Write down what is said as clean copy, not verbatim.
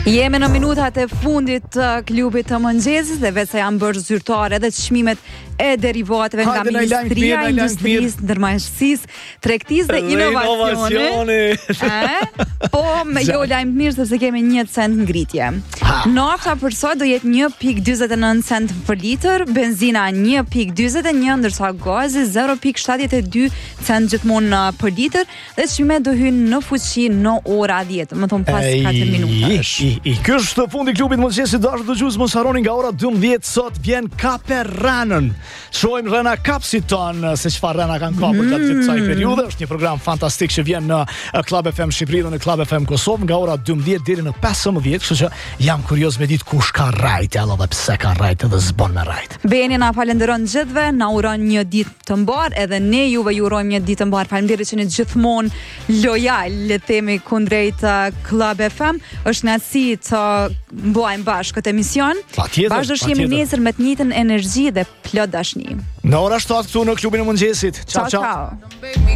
Jemi në minutat e fundit të klubit të mëngjesit dhe vetë se janë bërë zyrtare edhe çmimet e derivateve nga Ministria e Industrisë, Ndërmarrësisë, Tregtisë dhe Inovacionit. Po jo lajm mirë sepse kemi 1 cent ngritje. Nafta për sot do jetë 1.49 cent për litër, benzina 1.41, ndërsa gazi 0.72 cent gjithmonë për litër dhe çmimet do hyjnë në fuqi në ora 10, më thon pas 4 minutash. Ky është fundi i klubit mëngjesit, dashur dëgjues, mos harroni nga ora 12 sot vjen Kaperranën. Shohim Rena Kapsit ton se çfarë Rena kanë kapur gjatë kësaj periudhe. Është një program fantastik që vjen në Club FM Shqipëri dhe në Club FM Kosovë nga ora 12 deri në 15, kështu që jam kurioz me ditë kush ka rajt, edhe pse ka rajt edhe s'bën me rajt. Beni na falenderon gjithëve, na uron një ditë të mbar, edhe ne juve ju urojmë një ditë të mbar. Faleminderit që jeni gjithmonë lojal, le të themi, kundrejt Club FM. Është kënaqësi të mbajmë bashkë këtë emision. Bashkë jemi nesër me të njëjtën energji dhe plot dashni. Në ora 7 këtu në klubin e mëngjesit. Ciao.